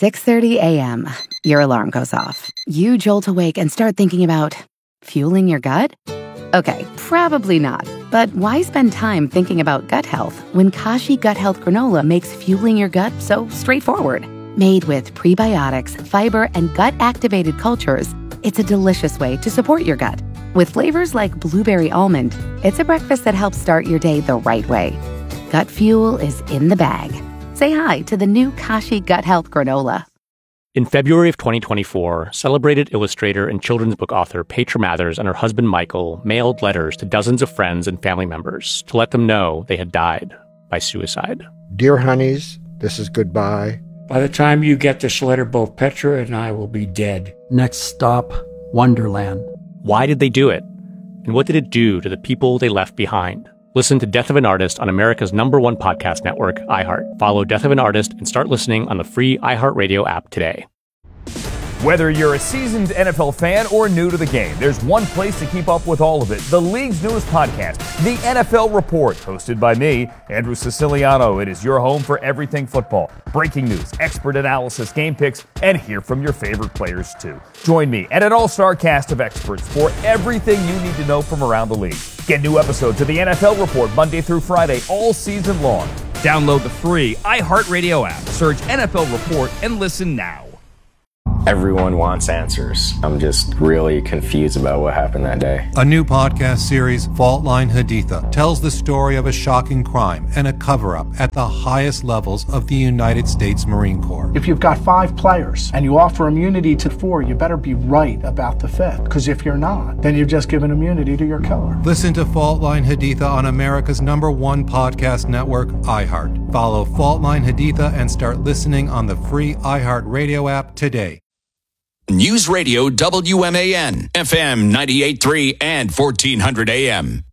6:30 a.m. Your alarm goes off. You jolt awake and start thinking about fueling your gut? Okay, probably not. But why spend time thinking about gut health when Kashi Gut Health Granola makes fueling your gut so straightforward? Made with prebiotics, fiber, and gut-activated cultures, it's a delicious way to support your gut. With flavors like blueberry almond, it's a breakfast that helps start your day the right way. Gut fuel is in the bag. Say hi to the new Kashi Gut Health Granola. In February of 2024, celebrated illustrator and children's book author Petra Mathers and her husband Michael mailed letters to dozens of friends and family members to let them know they had died by suicide. Dear honeys, this is goodbye. By the time you get this letter, both Petra and I will be dead. Next stop, Wonderland. Why did they do it? And what did it do to the people they left behind? Listen to Death of an Artist on America's #1 podcast network, iHeart. Follow Death of an Artist and start listening on the free iHeartRadio app today. Whether you're a seasoned NFL fan or new to the game, there's one place to keep up with all of it. The league's newest podcast, The NFL Report, hosted by me, Andrew Siciliano. It is your home for everything football. Breaking news, expert analysis, game picks, and hear from your favorite players too. Join me and an all-star cast of experts for everything you need to know from around the league. Get new episodes of The NFL Report Monday through Friday all season long. Download the free iHeartRadio app, search NFL Report, and listen now. Everyone wants answers. I'm just really confused about what happened that day. A new podcast series, Fault Line Haditha, tells the story of a shocking crime and a cover-up at the highest levels of the United States Marine Corps. If you've got 5 players and you offer immunity to 4, you better be right about the 5th. Because if you're not, then you've just given immunity to your killer. Listen to Fault Line Haditha on America's #1 podcast network, iHeart. Follow Fault Line Haditha and start listening on the free iHeartRadio app today. News Radio WMAN, FM 98.3 and 1400 AM.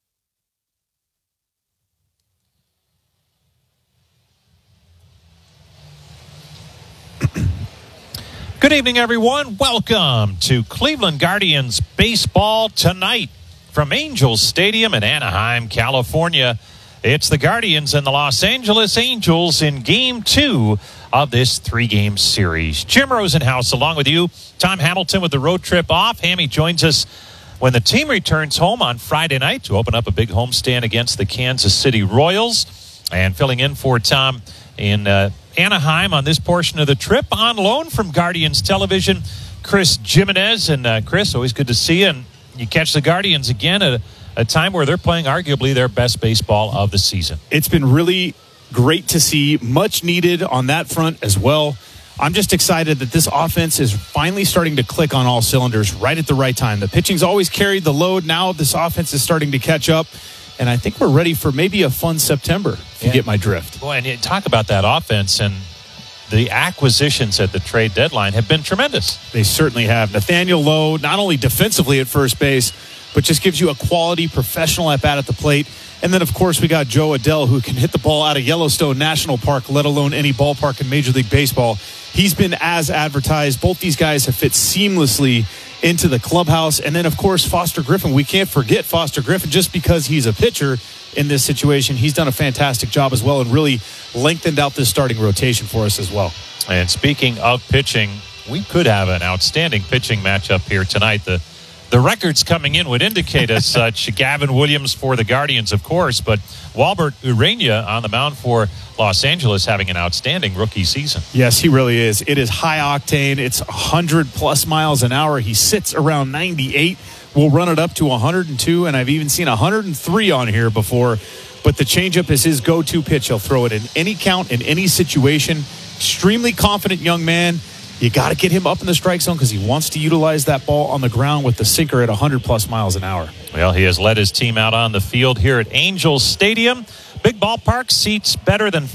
Good evening, everyone. Welcome to Cleveland Guardians Baseball tonight from Angels Stadium in Anaheim, California. It's the Guardians and the Los Angeles Angels in Game 2 of this 3-game series. Jim Rosenhaus along with you. Tom Hamilton with the road trip off. Hammy joins us when the team returns home on Friday night to open up a big homestand against the Kansas City Royals. And filling in for Tom in Anaheim on this portion of the trip on loan from Guardians Television, Chris Jimenez. And Chris, always good to see you. And you catch the Guardians again at a time where they're playing arguably their best baseball of the season. It's been really great to see, much needed on that front as well. I'm just excited that this offense is finally starting to click on all cylinders right at the right time. The pitching's always carried the load. Now this offense is starting to catch up, and I think we're ready for maybe a fun September, if you get my drift. Boy, and you talk about that offense, and the acquisitions at the trade deadline have been tremendous. They certainly have. Nathaniel Lowe, not only defensively at first base, but just gives you a quality professional at-bat at the plate. And then, of course, we got Joe Adell, who can hit the ball out of Yellowstone National Park, let alone any ballpark in Major League Baseball. He's been as advertised. Both these guys have fit seamlessly into the clubhouse. And then, of course, Foster Griffin. We can't forget Foster Griffin just because he's a pitcher in this situation. He's done a fantastic job as well and really lengthened out this starting rotation for us as well. And speaking of pitching, we could have an outstanding pitching matchup here tonight. The records coming in would indicate as such. Gavin Williams for the Guardians, of course, but Walbert Urania on the mound for Los Angeles having an outstanding rookie season. Yes, he really is. It is high octane. It's 100-plus miles an hour. He sits around 98. We'll run it up to 102, and I've even seen 103 on here before. But the changeup is his go-to pitch. He'll throw it in any count, in any situation. Extremely confident young man. You got to get him up in the strike zone because he wants to utilize that ball on the ground with the sinker at 100-plus miles an hour. Well, he has led his team out on the field here at Angels Stadium. Big ballpark, seats better than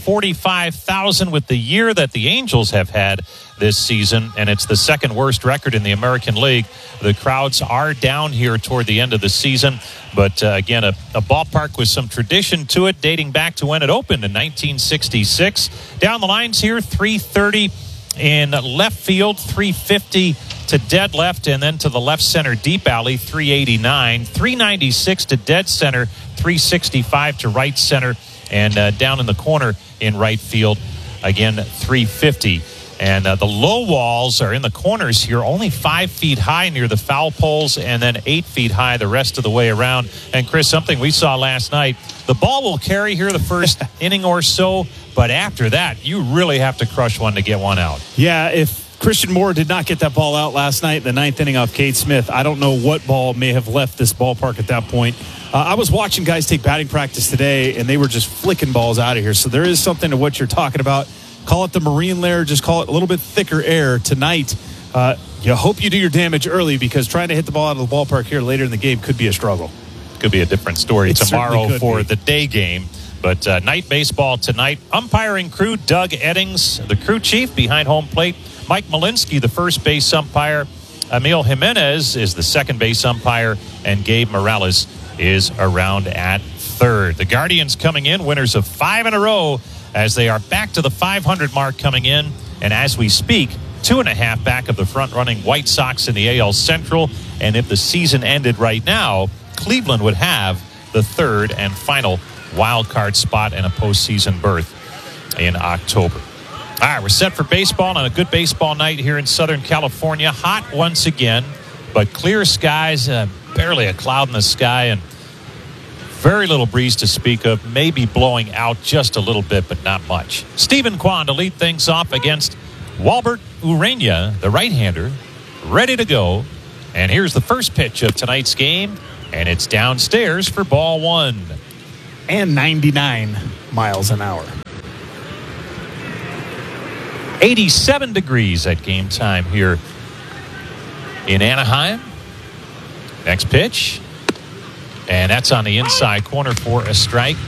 45,000 with the year that the Angels have had this season, and it's the second worst record in the American League. The crowds are down here toward the end of the season, but again, a ballpark with some tradition to it, dating back to when it opened in 1966. Down the lines here, 330 in left field, 350 to dead left, and then to the left center deep alley, 389, 396 to dead center, 365 to right center, and down in the corner in right field, again, 350. And the low walls are in the corners here, only 5 feet high near the foul poles, and then 8 feet high the rest of the way around. And, Chris, something we saw last night, the ball will carry here the first inning or so, but after that, you really have to crush one to get one out. Yeah, if Christian Moore did not get that ball out last night in the 9th inning off Cade Smith, I don't know what ball may have left this ballpark at that point. I was watching guys take batting practice today, and they were just flicking balls out of here. So there is something to what you're talking about. Call it the marine layer, just call it a little bit thicker air tonight. You hope you do your damage early, because trying to hit the ball out of the ballpark here later in the game could be a struggle. Could be a different story tomorrow for the day game. But night baseball tonight. Umpiring crew, Doug Eddings, the crew chief behind home plate. Mike Malinsky, the first base umpire. Emil Jimenez is the second base umpire. And Gabe Morales is around at third. The Guardians coming in, winners of 5 in a row, as they are back to the 500 mark coming in. And as we speak, 2.5 back of the front-running White Sox in the AL Central. And if the season ended right now, Cleveland would have the third and final wild card spot and a postseason berth in October. All right, we're set for baseball on a good baseball night here in Southern California. Hot once again, but clear skies, barely a cloud in the sky, and very little breeze to speak of, maybe blowing out just a little bit, but not much. Stephen Kwan to lead things off against Walbert Urena, the right-hander, ready to go. And here's the first pitch of tonight's game, and it's downstairs for ball one. And 99 miles an hour. 87 degrees at game time here in Anaheim. Next pitch. And that's on the inside corner for a strike.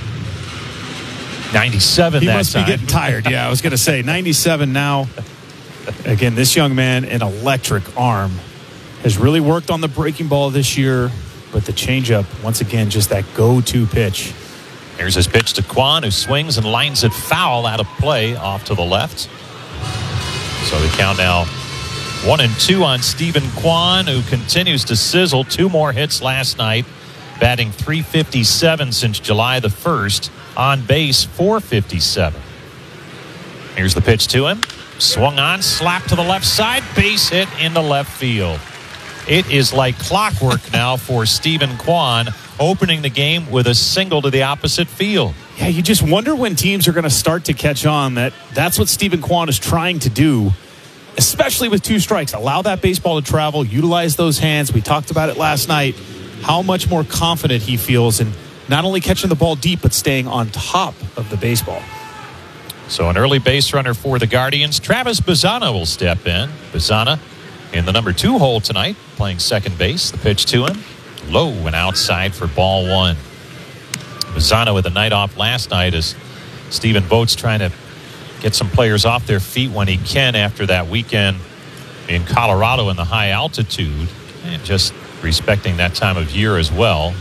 97 he that must time. Be getting tired. Yeah, I was going to say 97 now. Again, this young man, an electric arm, has really worked on the breaking ball this year, but the changeup, once again, just that go-to pitch. Here's his pitch to Kwan, who swings and lines it foul out of play off to the left. So the count now 1-2 on Stephen Kwan, who continues to sizzle. 2 more hits last night, batting .357 since July the 1st. On base, .457. Here's the pitch to him. Swung on, slap to the left side, base hit into left field. It is like clockwork now for Stephen Kwan, opening the game with a single to the opposite field. Yeah, you just wonder when teams are going to start to catch on that that's what Stephen Kwan is trying to do, especially with 2 strikes. Allow that baseball to travel, utilize those hands. We talked about it last night, how much more confident he feels in not only catching the ball deep, but staying on top of the baseball. So an early base runner for the Guardians. Travis Bazzana will step in. Bazzana in the number 2 hole tonight, playing second base. The pitch to him, low and outside for ball one. Bazzana with a night off last night as Stephen Vogt's trying to get some players off their feet when he can after that weekend in Colorado in the high altitude, and just respecting that time of year as well.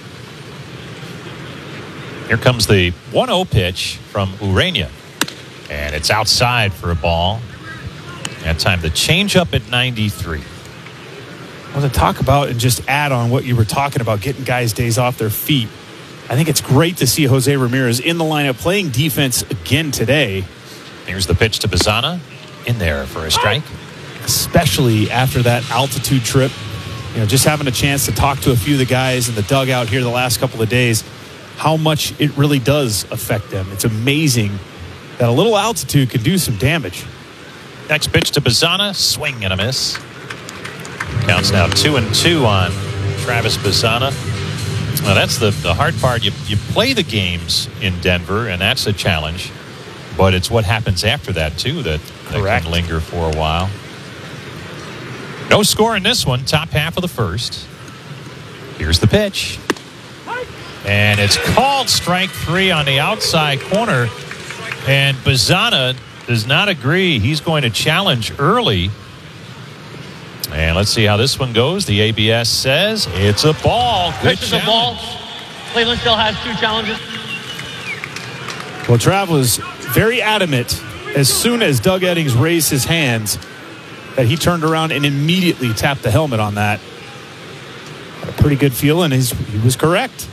Here comes the 1-0 pitch from Urena, and it's outside for a ball. That time the changeup at 93. Well, to talk about and just add on what you were talking about, getting guys days off their feet, I think it's great to see Jose Ramirez in the lineup playing defense again today. Here's the pitch to Bazzana, in there for a strike. Especially after that altitude trip, just having a chance to talk to a few of the guys in the dugout here the last couple of days, how much it really does affect them. It's amazing that a little altitude can do some damage. Next pitch to Bazzana, swing and a miss. Counts now 2-2 on Travis Bazzana. Well, that's the hard part. You play the games in Denver, and that's a challenge. But it's what happens after that, too, that can linger for a while. No score in this one, top half of the first. Here's the pitch. And it's called strike 3 on the outside corner. And Bazzana does not agree. He's going to challenge early. And let's see how this one goes. The ABS says it's a ball. Good Pitch is a ball. Cleveland still has 2 challenges. Well, Trav was very adamant as soon as Doug Eddings raised his hands that he turned around and immediately tapped the helmet on that. Had a pretty good feeling. He was correct.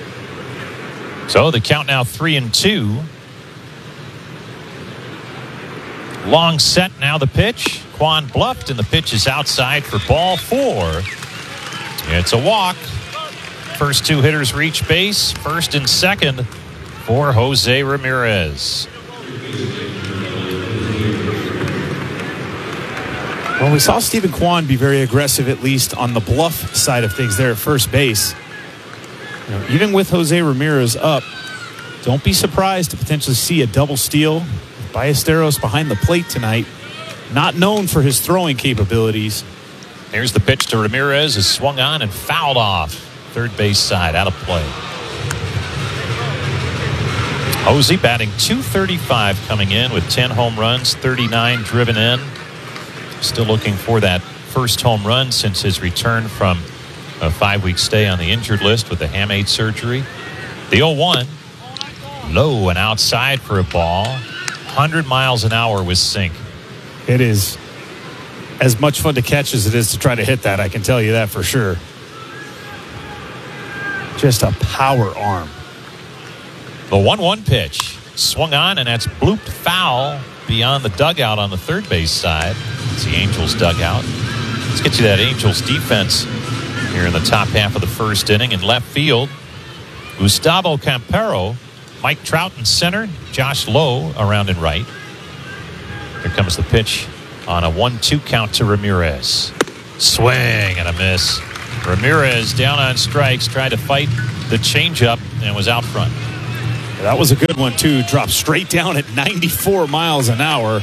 So the count now 3-2. Long set, now the pitch. Quan bluffed, and the pitch is outside for ball 4. It's a walk. First 2 hitters reach base. First and second for Jose Ramirez. Well, we saw Stephen Kwan be very aggressive, at least on the bluff side of things there at first base. Even with Jose Ramirez up, don't be surprised to potentially see a double steal. Ballesteros behind the plate tonight, not known for his throwing capabilities. Here's the pitch to Ramirez, is swung on and fouled off. Third base side, out of play. Jose batting .235 coming in with 10 home runs, 39 driven in. Still looking for that first home run since his return from a 5-week stay on the injured list with the hamate surgery. The 0-1, low and outside for a ball. 100 miles an hour with sink. It is as much fun to catch as it is to try to hit that. I can tell you that for sure. Just a power arm. The 1-1 pitch swung on, and that's blooped foul beyond the dugout on the third base side. It's the Angels dugout. Let's get you that Angels defense here in the top half of the first inning. In left field, Gustavo Campero, Mike Trout in center, Josh Lowe around in right. Here comes the pitch on a 1-2 count to Ramirez. Swing and a miss. Ramirez down on strikes, tried to fight the changeup and was out front. That was a good one, too. Dropped straight down at 94 miles an hour.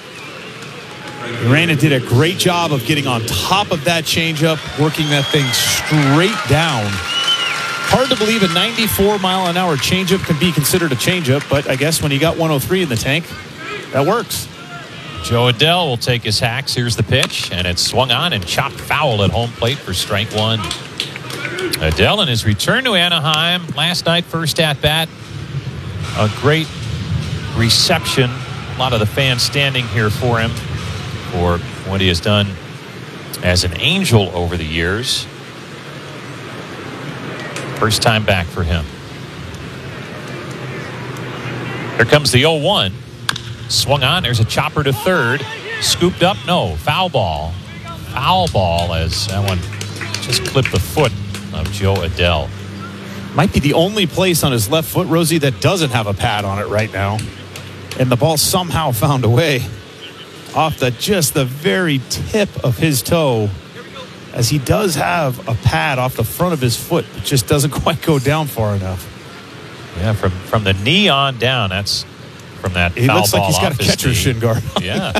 Urena did a great job of getting on top of that changeup, working that thing straight down. Hard to believe a 94-mile-an-hour changeup can be considered a changeup, but I guess when you got 103 in the tank, that works. Joe Adell will take his hacks. Here's the pitch, and it's swung on and chopped foul at home plate for strike 1. Adell in his return to Anaheim last night, first at-bat. A great reception. A lot of the fans standing here for him for what he has done as an Angel over the years. First time back for him. Here comes the 0-1. Swung on. There's a chopper to third. Scooped up. No. Foul ball. Foul ball as that one just clipped the foot of Joe Adell. Might be the only place on his left foot, Rosie, that doesn't have a pad on it right now. And the ball somehow found a way off just the very tip of his toe, as he does have a pad off the front of his foot. It just doesn't quite go down far enough. Yeah, from the knee on down. That's from that foul ball. He looks like he's got a catcher's shin guard. Yeah.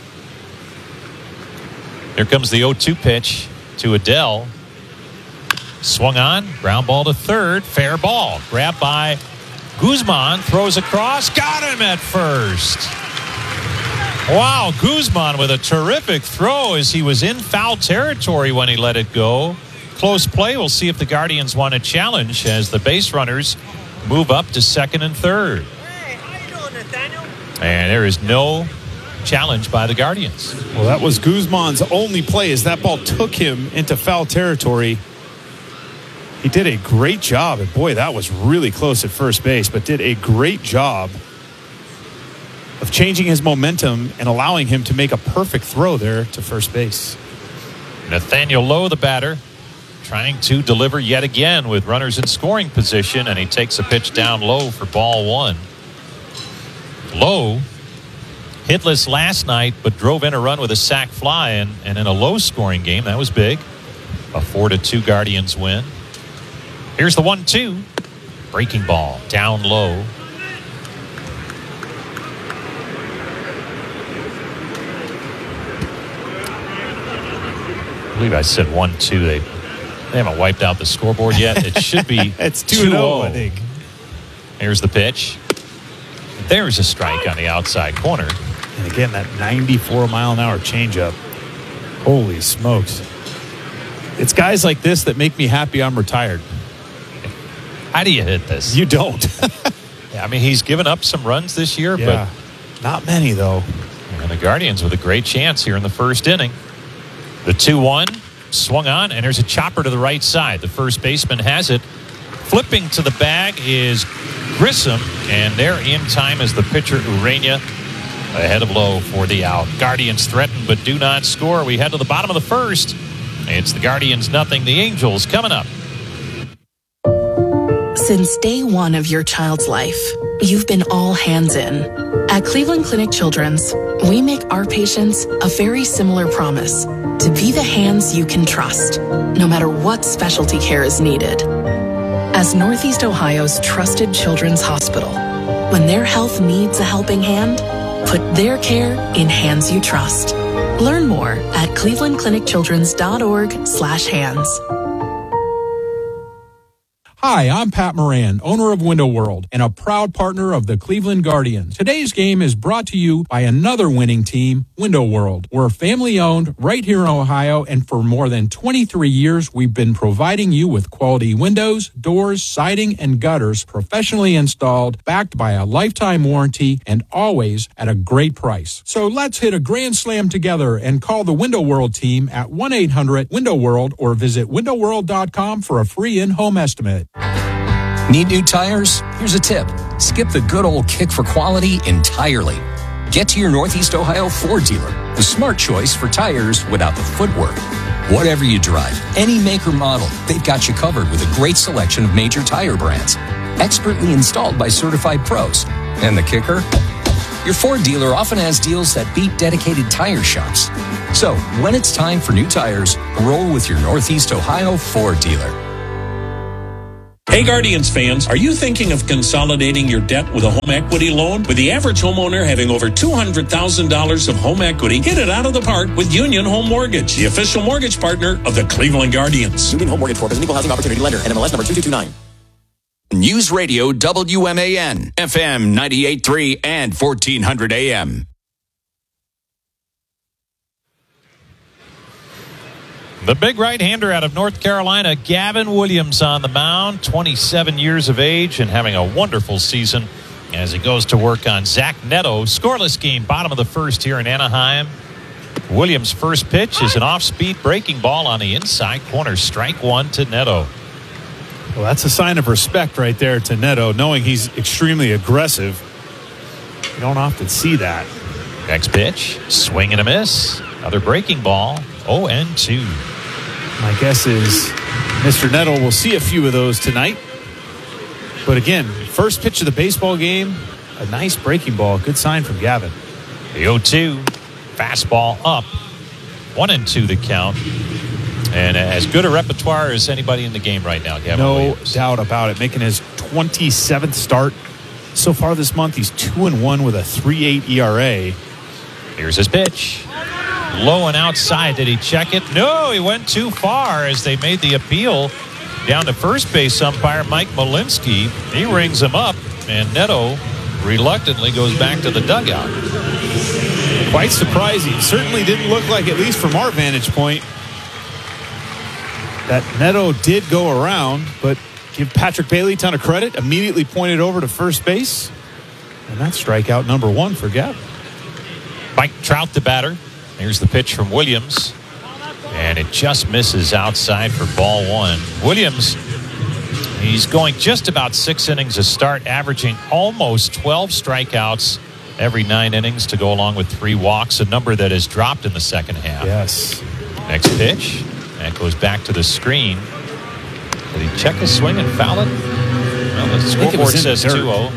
Here comes the 0-2 pitch to Adell. Swung on, ground ball to third, fair ball. Grabbed by Guzman, throws across, got him at first. Wow, Guzman with a terrific throw as he was in foul territory when he let it go. Close play. We'll see if the Guardians want a challenge as the base runners move up to second and third. Hey, how you doing, Nathaniel? And there is no challenge by the Guardians. Well, that was Guzman's only play as that ball took him into foul territory. He did a great job, and boy, that was really close at first base, but did a great job of changing his momentum and allowing him to make a perfect throw there to first base. Nathaniel Lowe, the batter, trying to deliver yet again with runners in scoring position, and he takes a pitch down low for ball 1. Lowe, hitless last night, but drove in a run with a sac fly, and in a low-scoring game, that was big. A 4-2 Guardians win. Here's the 1-2. Breaking ball down low. I believe I said 1-2. They haven't wiped out the scoreboard yet. It should be it's 2-0, I think. Here's the pitch. There's a strike on the outside corner. And again, that 94-mile-an-hour changeup. Holy smokes. It's guys like this that make me happy I'm retired. How do you hit this? You don't. Yeah, I mean, he's given up some runs this year, but not many, though. And the Guardians with a great chance here in the first inning. The 2-1 swung on, and there's a chopper to the right side. The first baseman has it. Flipping to the bag is Grissom, and they're in time as the pitcher Urena ahead of low for the out. Guardians threaten but do not score. We head to the bottom of the first. It's the Guardians 0, the Angels coming up. Since day one of your child's life, you've been all hands in. At Cleveland Clinic Children's, we make our patients a very similar promise to be the hands you can trust, no matter what specialty care is needed. As Northeast Ohio's trusted children's hospital, when their health needs a helping hand, put their care in hands you trust. Learn more at clevelandclinicchildrens.org/hands. Hi, I'm Pat Moran, owner of Window World and a proud partner of the Cleveland Guardians. Today's game is brought to you by another winning team, Window World. We're family-owned right here in Ohio, and for more than 23 years, we've been providing you with quality windows, doors, siding, and gutters professionally installed, backed by a lifetime warranty, and always at a great price. So let's hit a grand slam together and call the Window World team at 1-800-WINDOW-WORLD or visit windowworld.com for a free in-home estimate. Need new tires? Here's a tip. Skip the good old kick for quality entirely. Get to your Northeast Ohio Ford dealer, the smart choice for tires without the footwork. Whatever you drive, any make or model, they've got you covered with a great selection of major tire brands. Expertly installed by certified pros. And the kicker? Your Ford dealer often has deals that beat dedicated tire shops. So, when it's time for new tires, roll with your Northeast Ohio Ford dealer. Hey Guardians fans, are you thinking of consolidating your debt with a home equity loan? With the average homeowner having over $200,000 of home equity, hit it out of the park with Union Home Mortgage, the official mortgage partner of the Cleveland Guardians. Union Home Mortgage Corp is an equal housing opportunity lender. NMLS number 2229. News Radio WMAN, FM 98.3 and 1400 AM. The big right-hander out of North Carolina, Gavin Williams on the mound, 27 years of age and having a wonderful season as he goes to work on Zach Neto. Scoreless game, bottom of the first here in Anaheim. Williams' first pitch is an off-speed breaking ball on the inside corner. Strike one to Neto. Well, that's a sign of respect right there to Neto, knowing he's extremely aggressive. You don't often see that. Next pitch, swing and a miss. Another breaking ball, 0-2. My guess is Mr. Neto will see a few of those tonight. But again, first pitch of the baseball game, a nice breaking ball. Good sign from Gavin. The 0-2, fastball up, 1-2 the count. And as good a repertoire as anybody in the game right now, Gavin Williams. No doubt about it. Making his 27th start so far this month. He's 2-1 with a 3.8 ERA. Here's his pitch. Low and outside. Did he check it? No, he went too far as they made the appeal down to first base umpire Mike Malinsky. He rings him up, and Neto reluctantly goes back to the dugout. Quite surprising. Certainly didn't look like, at least from our vantage point, that Neto did go around, but give Patrick Bailey a ton of credit. Immediately pointed over to first base. And that's strikeout number one for Gavin. Mike Trout, the batter. Here's the pitch from Williams. And it just misses outside for ball one. Williams, he's going just about 6 innings a start, averaging almost 12 strikeouts every 9 innings to go along with 3 walks, a number that has dropped in the second half. Yes. Next pitch. That goes back to the screen. Did he check his swing and foul it? Well, the scoreboard says 2-0.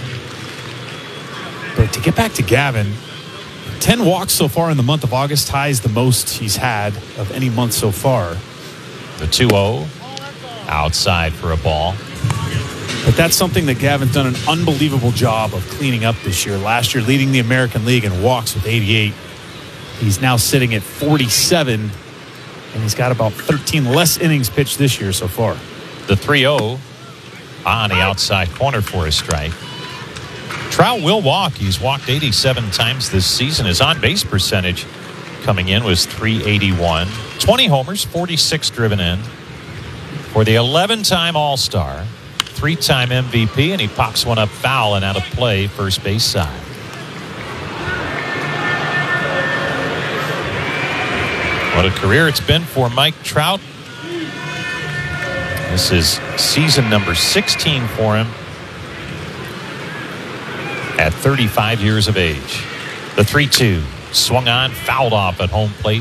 But to get back to Gavin, 10 walks so far in the month of August, ties the most he's had of any month so far. The 2-0 outside for a ball. But that's something that Gavin's done an unbelievable job of cleaning up this year. Last year, leading the American League in walks with 88. He's now sitting at 47, and he's got about 13 less innings pitched this year so far. The 3-0 on the outside corner for a strike. Trout will walk. He's walked 87 times this season. His on-base percentage coming in was .381. 20 homers, 46 driven in. For the 11-time All-Star, 3-time MVP, and he pops one up foul and out of play, first base side. What a career it's been for Mike Trout. This is season number 16 for him at 35 years of age. The 3-2. Swung on, fouled off at home plate.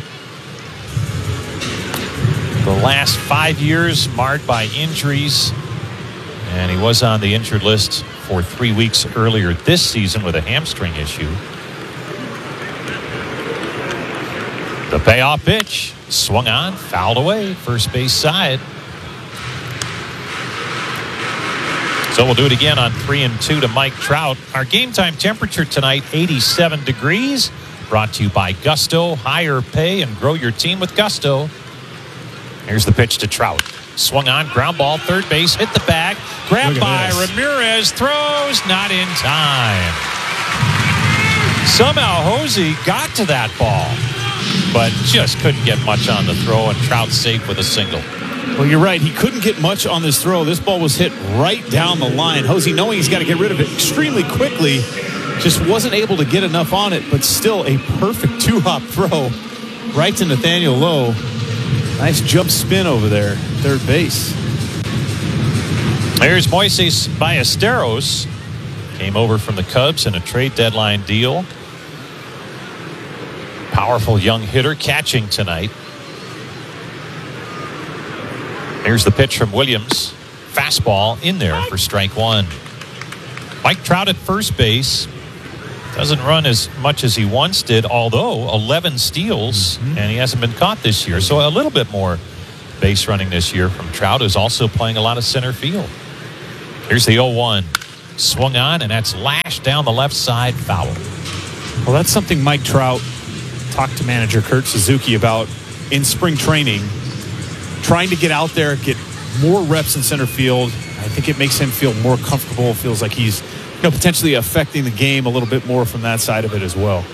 The last 5 years marred by injuries. And he was on the injured list for 3 weeks earlier this season with a hamstring issue. The payoff pitch. Swung on, fouled away, first base side. So we'll do it again on 3-2 to Mike Trout. Our game time temperature tonight, 87 degrees. Brought to you by Gusto. Higher pay and grow your team with Gusto. Here's the pitch to Trout. Swung on, ground ball, third base, hit the bag. Grabbed by Ramirez, throws, not in time. Somehow Hosey got to that ball, but just couldn't get much on the throw, and Trout safe with a single. Well, you're right. He couldn't get much on this throw. This ball was hit right down the line. Hosey, knowing he's got to get rid of it extremely quickly, just wasn't able to get enough on it, but still a perfect two-hop throw right to Nathaniel Lowe. Nice jump spin over there, third base. There's Moises Ballesteros. Came over from the Cubs in a trade deadline deal. Powerful young hitter catching tonight. Here's the pitch from Williams. Fastball in there for strike one. Mike Trout at first base. Doesn't run as much as he once did, although 11 steals, and he hasn't been caught this year. So a little bit more base running this year from Trout, who's also playing a lot of center field. Here's the 0-1. Swung on, and that's lashed down the left side, foul. Well, that's something Mike Trout talked to manager Kurt Suzuki about in spring training. Trying to get out there, get more reps in center field. I think it makes him feel more comfortable. Feels like he's potentially affecting the game a little bit more from that side of it as well.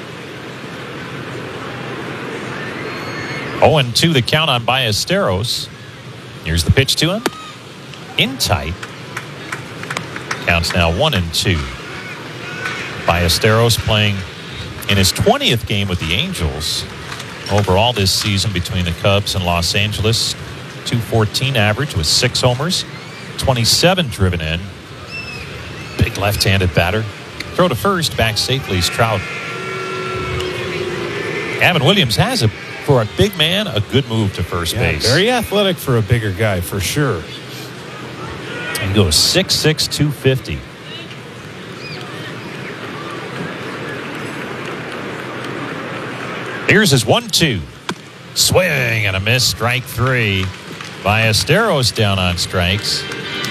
0-2 the count on Ballesteros. Here's the pitch to him. In tight. Counts now 1-2. Ballesteros playing in his 20th game with the Angels. Overall this season between the Cubs and Los Angeles, .214 average with 6 homers, 27 driven in. Big left-handed batter. Throw to first, back safely is Trout. Gavin Williams has, for a big man, a good move to first base. Very athletic for a bigger guy, for sure. And goes 6'6", 250. Here's his 1-2. Swing and a miss, strike three. Ballesteros down on strikes.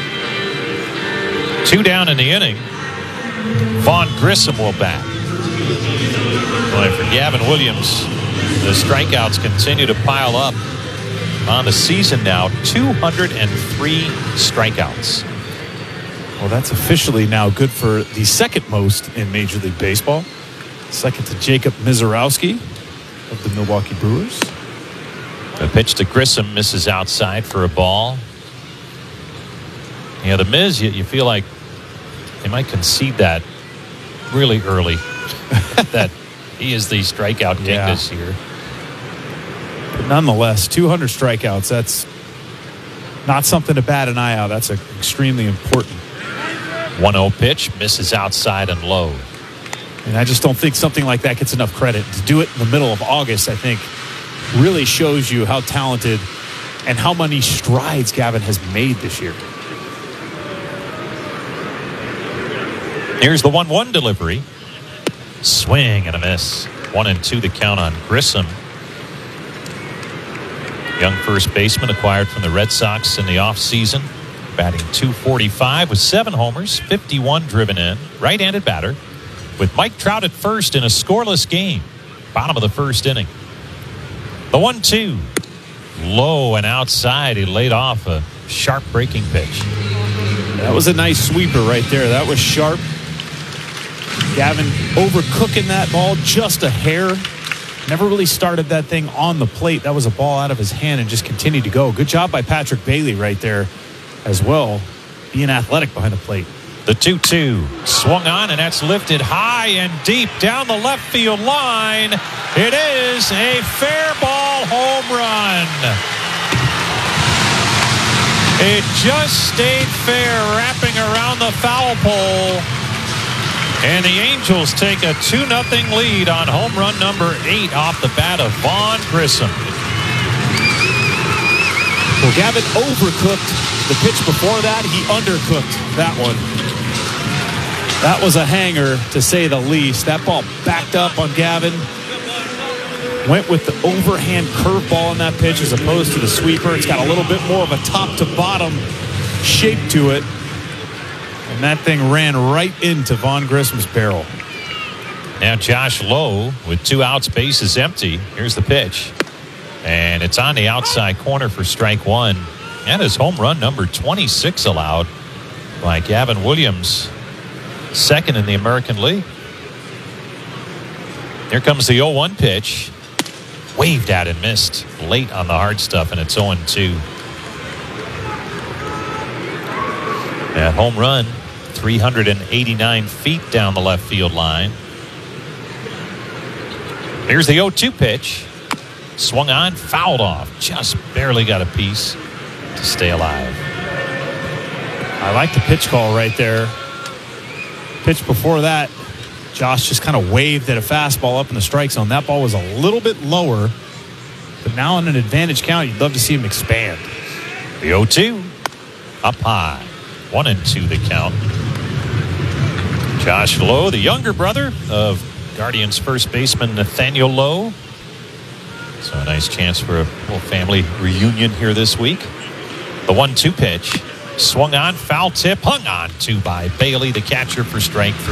2 down in the inning. Vaughn Grissom will bat. Boy, for Gavin Williams, the strikeouts continue to pile up. On the season now, 203 strikeouts. Well, that's officially now good for the second most in Major League Baseball. Second to Jacob Misiorowski of the Milwaukee Brewers. The pitch to Grissom misses outside for a ball. The Miz, you feel like they might concede that really early. That he is the strikeout king this year. But nonetheless, 200 strikeouts, that's not something to bat an eye out. That's extremely important. 1-0 pitch, misses outside and low. And I just don't think something like that gets enough credit. To do it in the middle of August, I think, really shows you how talented and how many strides Gavin has made this year. Here's the 1-1 delivery. Swing and a miss. 1-2 the count on Grissom. Young first baseman acquired from the Red Sox in the offseason. Batting .245 with 7 homers, 51 driven in. Right-handed batter with Mike Trout at first in a scoreless game. Bottom of the first inning. The 1-2. Low and outside. He laid off a sharp breaking pitch. That was a nice sweeper right there. That was sharp. Gavin overcooking that ball just a hair. Never really started that thing on the plate. That was a ball out of his hand and just continued to go. Good job by Patrick Bailey right there as well, being athletic behind the plate. The 2-2 swung on, and that's lifted high and deep down the left field line. It is a fair ball home run. It just stayed fair, wrapping around the foul pole. And the Angels take a 2-0 lead on home run number 8 off the bat of Vaughn Grissom. Well, Gavin overcooked the pitch before that. He undercooked that one. That was a hanger, to say the least. That ball backed up on Gavin. Went with the overhand curveball in that pitch as opposed to the sweeper. It's got a little bit more of a top-to-bottom shape to it. And that thing ran right into Vaughn Grissom's barrel. Now Josh Lowe with 2 outs, bases empty. Here's the pitch. And it's on the outside corner for strike 1. And his home run number 26 allowed by Gavin Williams. Second in the American League. Here comes the 0-1 pitch. Waved at and missed late on the hard stuff, and it's 0-2. That home run, 389 feet down the left field line. Here's the 0-2 pitch. Swung on, fouled off. Just barely got a piece to stay alive. I like the pitch call right there. Pitch before that, Josh just kind of waved at a fastball up in the strike zone. That ball was a little bit lower, but now on an advantage count, you'd love to see him expand. The 0-2 up high. 1-2 the count. Josh Lowe, the younger brother of Guardians first baseman Nathaniel Lowe. So a nice chance for a little family reunion here this week. The 1-2 pitch. Swung on, foul tip, hung on to by Bailey, the catcher, for strike 3.